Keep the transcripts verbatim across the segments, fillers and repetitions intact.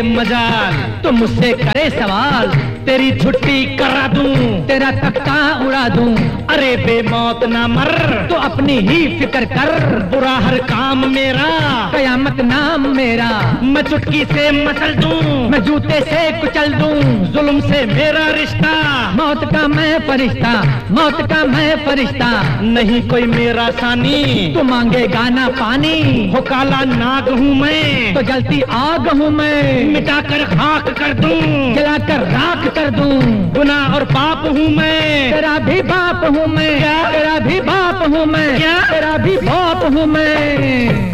मजाल तो मुझसे करे सवाल तेरी छुट्टी करा दूं तेरा तख्ता उड़ा दूं अरे बेमौत ना मर तो अपनी ही फिक्र कर बुरा हर काम मेरा कयामत नाम मेरा मैं चुटकी से मसल दूं मैं जूते से कुचल दूं जुल्म से मेरा रिश्ता मौत का मैं फरिश्ता मौत का मैं फरिश्ता नहीं कोई मेरा सानी तू मांगेगा ना पानी हो काला नाग हूँ मैं तो जलती आग हूँ मैं मिटाकर खाक कर दूं जलाकर राख कर दूं गुनाह और पाप हूँ मैं तेरा भी बाप हूँ मैं तेरा भी बाप हूँ मैं तेरा भी बाप हूँ मैं.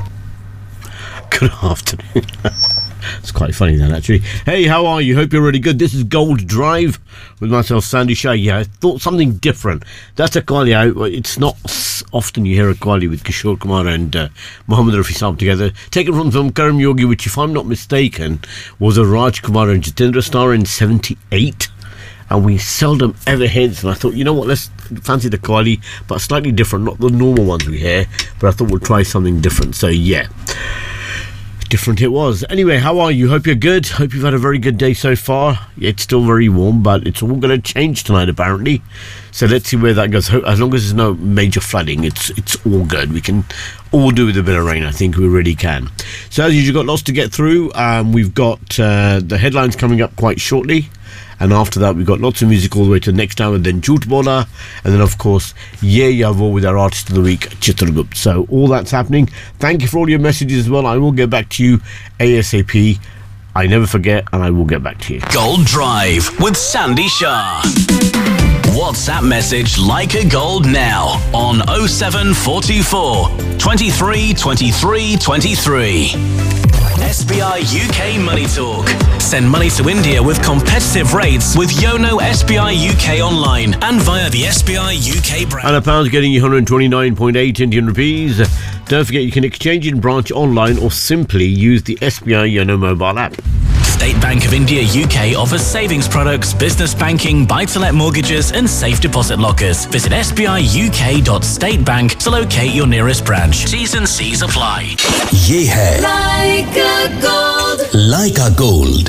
Good afternoon. It's quite funny then, actually. Hey, how are you? Hope you're really good. This is Gold Drive with myself, Sandy Shah. Yeah, I thought something different. That's a qawwali. It's not often you hear a qawwali with Kishore Kumar and uh, Muhammad Rafi Saab together. Taken from the film Karam Yogi, which, if I'm not mistaken, was a Raj Kumar and Jitendra star in seventy-eight. And we seldom ever hear this. And I thought, you know what, let's fancy the qawwali, but slightly different. Not the normal ones we hear, but I thought we'll try something different. So, yeah. Different it was. Anyway, how are you? Hope you're good. Hope you've had a very good day so far. It's still very warm, but it's all going to change tonight apparently. So let's see where that goes. As long as there's no major flooding, it's it's all good. We can all do with a bit of rain. I think we really can. So as usual, got lots to get through. Um, we've got uh, the headlines coming up quite shortly. And after that, we've got lots of music all the way to the next hour, and then Jhoot Bola, and then, of course, Ye Ya Wo with our Artist of the Week, Chitragupt. So all that's happening. Thank you for all your messages as well. I will get back to you ASAP. I never forget, and I will get back to you. Gold Drive with Sandy Shah. WhatsApp message Like a Gold now on oh seven four two four, twenty-three, twenty-three, twenty-three. S B I U K Money Talk. Send money to India with competitive rates with Yono S B I U K online and via the S B I U K brand. And a pound's getting you one hundred twenty-nine point eight Indian rupees. Don't forget you can exchange in branch online or simply use the S B I Yono mobile app. State Bank of India U K offers savings products, business banking, buy-to-let mortgages and safe deposit lockers. Visit s b i u k dot state bank to locate your nearest branch. T's and C's apply. Ye hai Like a Gold. Like a Gold.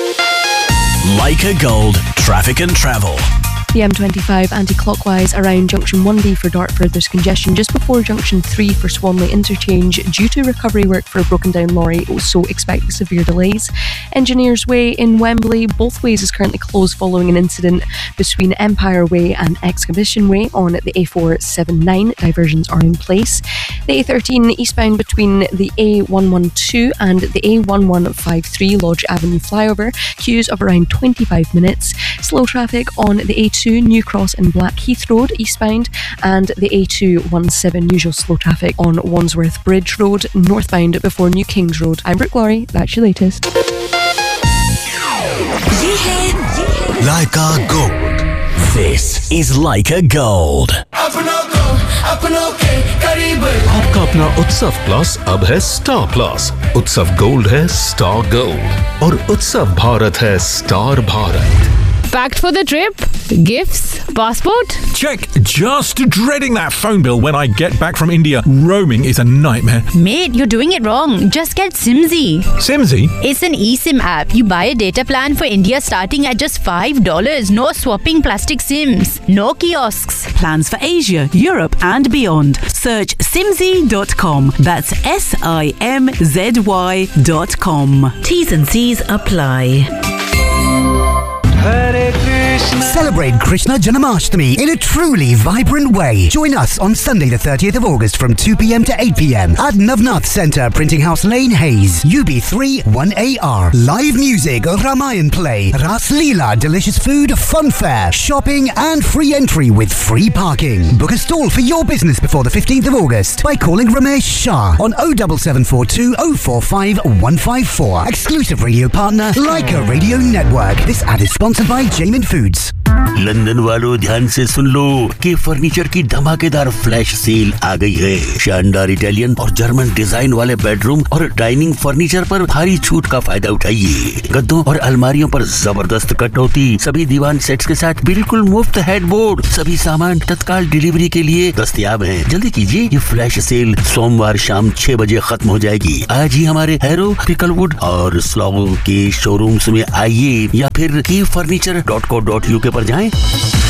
Like a Gold. Traffic and travel. The M twenty-five anti-clockwise around Junction one B for Dartford. There's congestion just before Junction three for Swanley Interchange due to recovery work for a broken down lorry, so expect severe delays. Engineers Way in Wembley, both ways is currently closed following an incident between Empire Way and Exhibition Way on the A four seventy-nine. Diversions are in place. The A thirteen eastbound between the A one twelve and the A eleven fifty-three Lodge Avenue flyover, queues of around twenty-five minutes. Slow traffic on the A two New Cross and Blackheath Road eastbound and the A two seventeen, usual slow traffic on Wandsworth Bridge Road northbound before New Kings Road. I'm Brooke Laurie, that's your latest. Like a Gold. This is Like a Gold. आपका अपना उत्सव plus अब है star plus. उत्सव gold है star gold और उत्सव भारत है star Bharat. Packed for the trip? Gifts? Passport? Check. Just dreading that phone bill when I get back from India. Roaming is a nightmare. Mate, you're doing it wrong. Just get Simzy. Simzy? It's an eSIM app. You buy a data plan for India starting at just five dollars. No swapping plastic SIMs. No kiosks. Plans for Asia, Europe and beyond. Search simzy dot com. That's S I M Z Y dot com. T's and C's apply. Celebrate Krishna Janmashtami in a truly vibrant way. Join us on Sunday the thirtieth of August from two p.m. to eight p.m. at Navnath Centre, Printing House Lane, Hayes, U B three one A R. Live music, Ramayan play, Ras Leela, delicious food, fun fair, shopping and free entry with free parking. Book a stall for your business before the fifteenth of August by calling Ramesh Shah on oh seven seven four two oh four five one five four. Exclusive radio partner, Leica Radio Network. This ad is sponsored by Jamin Foods. London वालों ध्यान से सुन लो कि furniture की धमाकेदार flash sale आ गई है। शानदार Italian और जर्मन डिजाइन वाले बेडरूम और डाइनिंग फर्नीचर पर भारी छूट का फायदा उठाइए। गद्दों और अलमारियों पर जबरदस्त कटौती, सभी दीवान सेट्स के साथ बिल्कुल मुफ्त हेडबोर्ड, सभी सामान तत्काल डिलीवरी के लिए दस्तयाब हैं। जल्दी कीजिए, ये फ्लैश सेल सोमवार शाम छह बजे खत्म हो जाएगी। आज ही हमारे हैरो, पिकलवुड और स्लॉगो के शोरूम्स में आइए या फिर की furniture dot co dot UK पर जाएं।